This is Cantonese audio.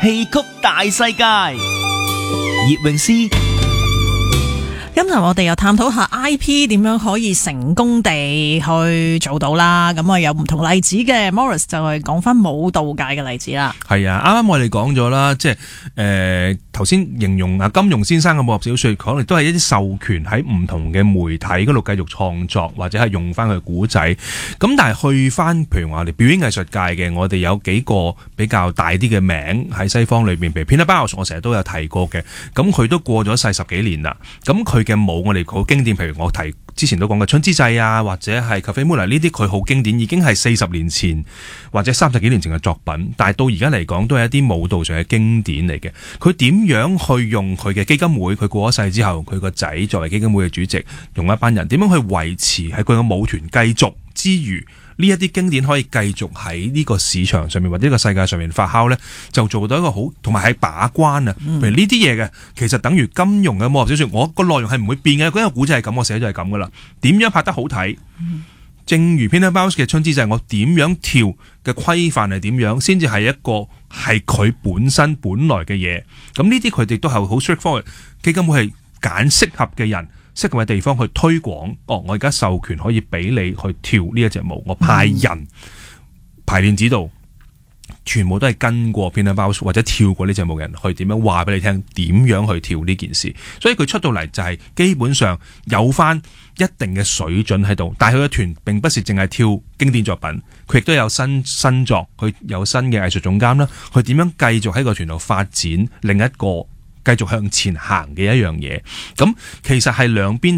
戲曲大世界，葉詠詩。 今日我哋又探討下 IP 點樣可以成功地去做到啦。咁啊有唔同例子嘅 Morris 就係講翻舞蹈界嘅例子啦。 係啊，啱啱我哋講咗啦，即係頭先形容金庸先生嘅武俠小說，可能都係一啲授權喺唔同嘅媒體嗰度繼續創作，或者係用翻佢古仔。咁但係去翻譬如話我哋表演藝術界嘅，我哋有幾個比較大啲嘅名喺西方裏邊，譬如 Pina Bausch，我成日都有提過嘅。咁佢都過咗世10幾年啦。咁佢嘅舞我哋好經典，譬如我提之前都講嘅《春之祭》啊，或者係《Café Muller》呢啲，佢好經典，已經係40年前或者30幾年前嘅作品，但係到而家嚟講都係一啲舞蹈上嘅經典嚟嘅。佢點樣去用佢嘅基金會？佢過咗世之後，佢個仔作為基金會嘅主席，用一班人點樣去維持喺佢嘅舞團繼續之餘，呢一啲經典可以繼續喺呢個市場上面或者呢個世界上面發酵呢，就做到一個好，同埋係把關啊。譬如呢啲嘢嘅，其實等於金庸嘅武俠小說，我個內容係唔會變嘅，嗰個古仔係咁，我寫咗係咁噶啦。點樣拍得好睇？正如 Pina Bausch 嘅《春之祭》，我點樣跳嘅規範係點樣，先至係一個係佢本身本來嘅嘢。咁呢啲佢哋都係好 straightforward，基金會係揀適合嘅人。適合嘅地方去推廣，我而家授權可以俾你去跳呢一隻舞，我派人排練指導，全部都係跟過 Pina Bausch 或者跳過呢隻舞嘅人去點樣話俾你聽，點樣去跳呢件事。所以佢出到嚟就係基本上有翻一定嘅水準喺度，但係佢嘅團並不是淨係跳經典作品，佢亦都有新作，佢有新嘅藝術總監啦，佢點樣繼續喺個團度發展另一個繼續向前行嘅一樣嘢。咁其實係兩邊